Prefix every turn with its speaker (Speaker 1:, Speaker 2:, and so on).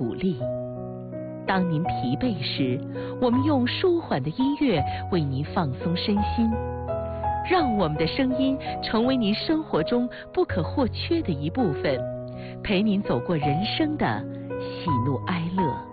Speaker 1: 鼓励。当您疲惫时，我们用舒缓的音乐为您放松身心，让我们的声音成为您生活中不可或缺的一部分，陪您走过人生的喜怒哀乐。